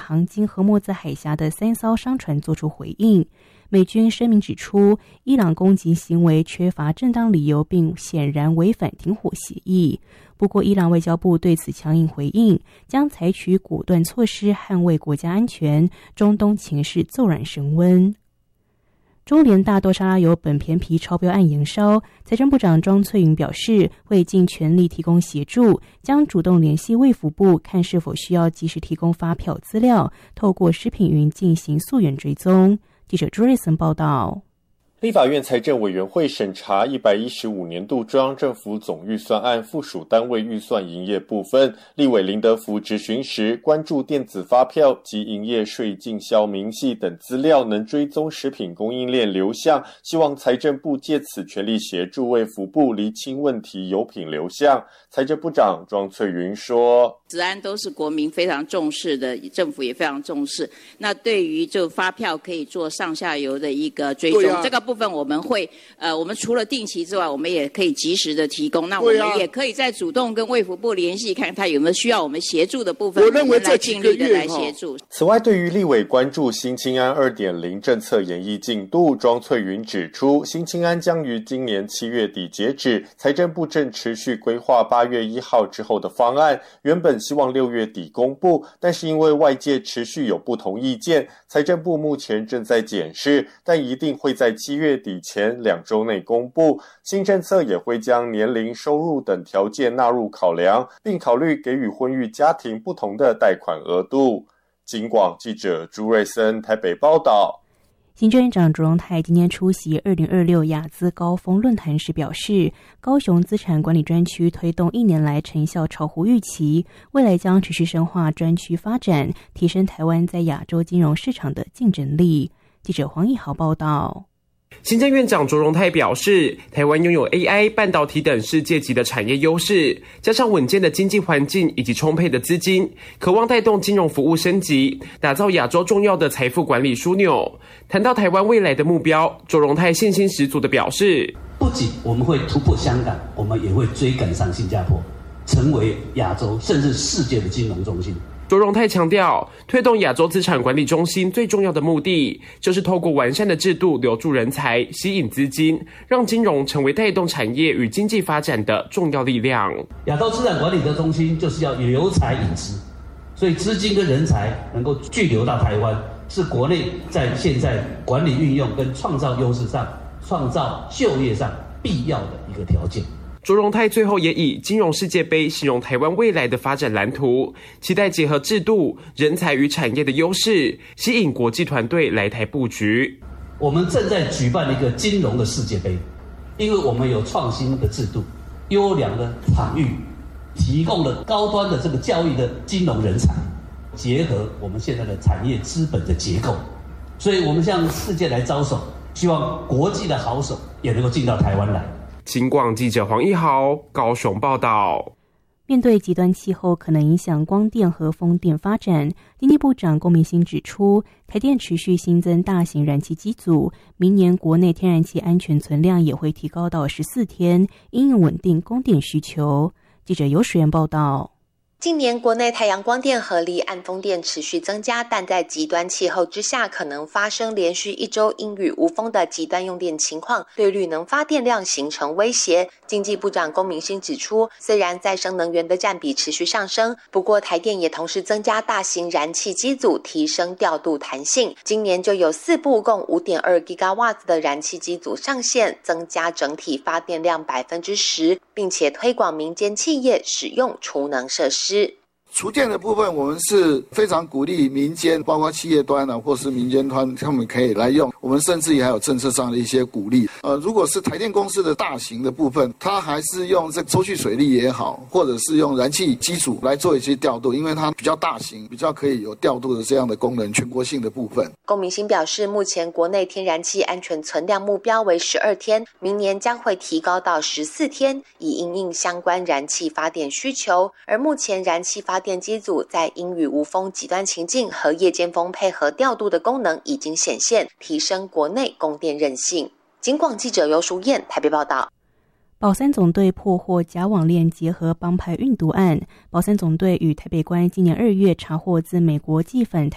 航经荷默兹海峡的3艘商船作出回应。美军声明指出，伊朗攻击行为缺乏正当理由，并显然违反停火协议。不过，伊朗外交部对此强硬回应，将采取果断措施捍卫国家安全。中东情势骤然升温。中联大豆沙拉油苯偏皮超标案延烧，财政部长庄翠云表示，会尽全力提供协助，将主动联系卫福部，看是否需要及时提供发票资料，透过食品云进行溯源追踪。记者朱瑞森报道。 立法院财政委员会审查115年度中央政府总预算案附属单位预算营业部分，立委林德福质询时关注电子发票及营业税进销明细等资料能追踪食品供应链流向，希望财政部借此全力协助卫福部厘清问题油品流向。财政部长庄翠云说， 此案都是国民非常重视的，政府也非常重视。那对于就发票可以做上下游的一个追踪，这个部分我们会我们除了定期之外，我们也可以及时的提供。那我们也可以再主动跟卫福部联系，看他有没有需要我们协助的部分， 我认为来尽力的来协助。 此外，对于立委关注新青安 2.0 政策研议进度，庄翠云指出，新青安将于今年7月底截止，财政部正持续规划8月1号之后的方案，原本希望6月底公布，但是因为外界持续有不同意见，财政部目前正在检视，但一定会在7月底前2周内公布。新政策也会将年龄、收入等条件纳入考量，并考虑给予婚育家庭不同的贷款额度。警广记者朱瑞森台北报道。 行政院长卓荣泰今天出席2026亚资高峰论坛时表示，高雄资产管理专区推动1年来成效超乎预期，未来将持续深化专区发展，提升台湾在亚洲金融市场的竞争力。记者黄义豪报道。 行政院长卓荣泰表示，台湾拥有 AI、半导体等世界级的产业优势，加上稳健的经济环境以及充沛的资金，渴望带动金融服务升级，打造亚洲重要的财富管理枢纽。谈到台湾未来的目标，卓荣泰信心十足地表示， 不仅我们会突破香港，我们也会追赶上新加坡，成为亚洲甚至世界的金融中心。 卓荣泰强调，推动亚洲资产管理中心最重要的目的，就是透过完善的制度留住人才，吸引资金，让金融成为带动产业与经济发展的重要力量。 亚洲资产管理的中心就是要留才引资，所以资金跟人才能够聚留到台湾，是国内在现在管理运用跟创造优势上、创造就业上必要的一个条件。 卓荣泰最后也以金融世界杯形容台湾未来的发展蓝图，期待结合制度、人才与产业的优势，吸引国际团队来台布局。 我们正在举办一个金融的世界杯，因为我们有创新的制度、优良的场域，提供了高端的这个教育的金融人才，结合我们现在的产业资本的结构，所以我们向世界来招手，希望国际的好手也能够进到台湾来。 警广记者黄一豪高雄报道。 面对极端气候可能影响光电和风电发展，经济部长龚明鑫指出，台电持续新增大型燃气机组，明年国内天然气安全存量也会提高到14天，因应稳定供电需求。记者游水源报道。 近年国内太阳光电和离岸风电持续增加，但在极端气候之下可能发生连续1周阴雨无风的极端用电情况，对绿能发电量形成威胁。经济部长龚明鑫指出，虽然再生能源的占比持续上升，不过台电也同时增加大型燃气机组，提升调度弹性。今年就有4部共 5.2 GW 的燃气机组上线，增加整体发电量 10%， 并且推广民间企业使用储能设施。 厨电的部分，我们是非常鼓励民间，包括企业端或是民间端，他们可以来用。我们甚至也还有政策上的一些鼓励。如果是台电公司的大型的部分，它还是用这抽蓄水力也好，或者是用燃气机组来做一些调度，因为它比较大型，比较可以有调度的这样的功能，全国性的部分。 龚明鑫表示，目前国内天然气安全存量目标为12天，明年将会提高到14天，以因应相关燃气发电需求。而目前燃气发电机组在阴雨无风极端情境和夜间风配合调度的功能已经显现，提升国内供电韧性。警广记者尤淑燕台北报道。 保三总队破获假网链结合帮派运毒案，保三总队与台北关今年2月查获自美国寄返